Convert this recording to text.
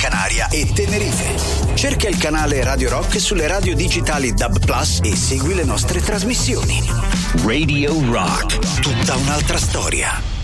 Canaria e Tenerife. Cerca il canale Radio Rock sulle radio digitali DAB+ e segui le nostre trasmissioni. Radio Rock, tutta un'altra storia.